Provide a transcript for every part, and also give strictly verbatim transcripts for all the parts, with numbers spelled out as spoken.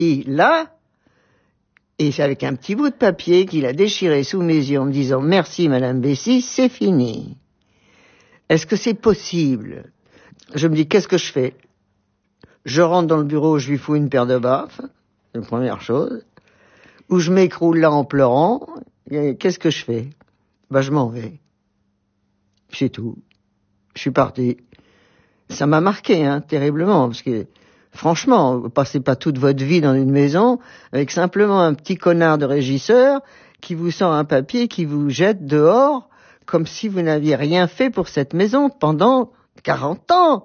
Et là, et c'est avec un petit bout de papier qu'il a déchiré sous mes yeux en me disant « Merci, Madame Bessy, c'est fini. » Est-ce que c'est possible? Je me dis « Qu'est-ce que je fais ?» Je rentre dans le bureau, je lui fous une paire de baffes, c'est la première chose. Ou je m'écroule là en pleurant. Et qu'est-ce que je fais? Ben, je m'en vais. C'est tout. Je suis parti. Ça m'a marqué, hein, terriblement, parce que franchement, vous passez pas toute votre vie dans une maison avec simplement un petit connard de régisseur qui vous sort un papier, qui vous jette dehors comme si vous n'aviez rien fait pour cette maison pendant quarante ans.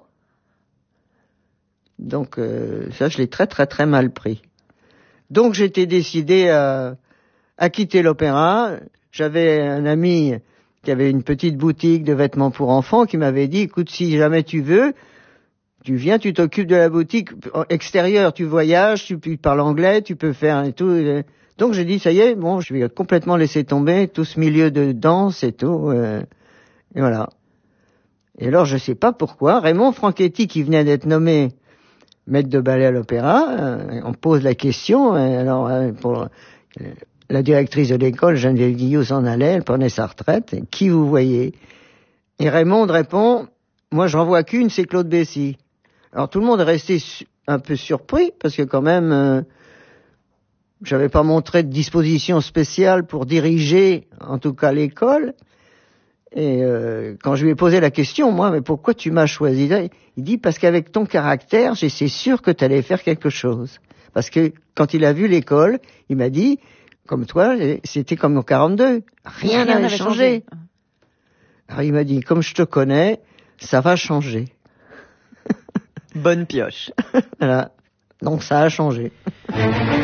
Donc euh, ça, je l'ai très très très mal pris. Donc j'étais décidé à, à quitter l'opéra. J'avais un ami qui avait une petite boutique de vêtements pour enfants qui m'avait dit, écoute, si jamais tu veux, tu viens, tu t'occupes de la boutique extérieure, tu voyages, tu, tu parles anglais, tu peux faire et tout. Donc j'ai dit, ça y est, bon, je vais complètement laisser tomber tout ce milieu de danse et tout. Euh, et voilà. Et alors, je sais pas pourquoi, Raymond Franchetti, qui venait d'être nommé maître de ballet à l'opéra, euh, on pose la question, euh, alors euh, pour euh, la directrice de l'école, Geneviève Guillot, s'en allait, elle prenait sa retraite, et qui vous voyez? Et Raymond répond, moi j'en vois qu'une, c'est Claude Bessy. Alors tout le monde est resté su- un peu surpris, parce que quand même, euh, j'avais pas montré de disposition spéciale pour diriger, en tout cas l'école. Et euh, quand je lui ai posé la question, moi, mais pourquoi tu m'as choisi? Il dit, parce qu'avec ton caractère, j'étais sûr que tu allais faire quelque chose. Parce que quand il a vu l'école, il m'a dit, comme toi, c'était comme en quarante-deux. Rien n'avait changé. changé. Alors il m'a dit, comme je te connais, ça va changer. Bonne pioche. Voilà. Donc ça a changé.